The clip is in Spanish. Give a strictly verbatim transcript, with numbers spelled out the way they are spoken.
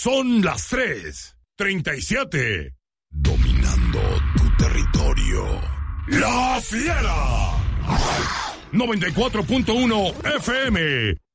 Son las tres treinta y siete. Dominando tu territorio. La Fiera. noventa y cuatro punto uno F M.